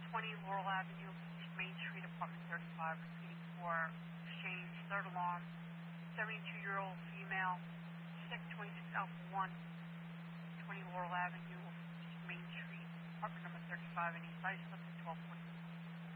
20 Laurel Avenue, East Main Street, apartment 35, repeating for exchange, third alarm, 72-year-old female, 626 Alpha 1, 20 Laurel Avenue, East Main Street, apartment number 35, and East Islip at 12:45.